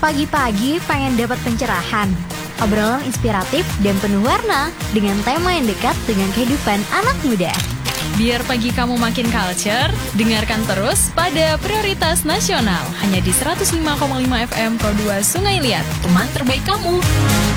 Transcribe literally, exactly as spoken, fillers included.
Pagi-pagi pengen dapat pencerahan, obrolan inspiratif dan penuh warna dengan tema yang dekat dengan kehidupan anak muda. Biar pagi kamu makin culture, dengarkan terus pada Prioritas Nasional hanya di seratus lima koma lima F M Pro dua Sungai Liat, teman terbaik kamu.